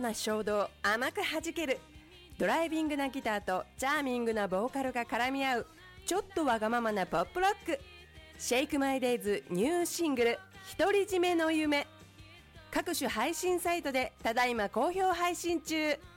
な衝動甘く弾ける、ドライビングなギターとチャーミングなボーカルが絡み合うちょっとわがままなポップロック、シェイクマイデイズニューシングル独り占めの夢、各種配信サイトでただいま好評配信中。